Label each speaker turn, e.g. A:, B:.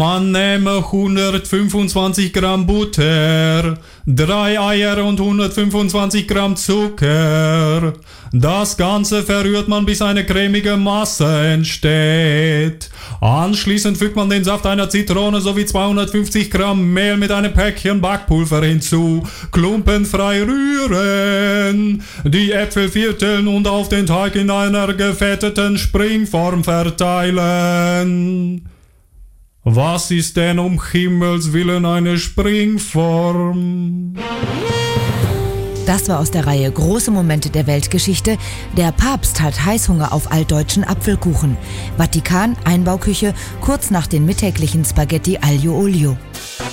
A: Man nehme 125 Gramm Butter, 3 Eier und 125 Gramm Zucker. Das Ganze verrührt man, bis eine cremige Masse entsteht. Anschließend fügt man den Saft einer Zitrone sowie 250 Gramm Mehl mit einem Päckchen Backpulver hinzu. Klumpenfrei rühren, die Äpfel vierteln und auf den Teig in einer gefetteten Springform verteilen. Was ist denn um Himmels Willen eine Springform?
B: Das war aus der Reihe Große Momente der Weltgeschichte. Der Papst hat Heißhunger auf altdeutschen Apfelkuchen. Vatikan, Einbauküche, kurz nach den mittäglichen Spaghetti Aglio Olio.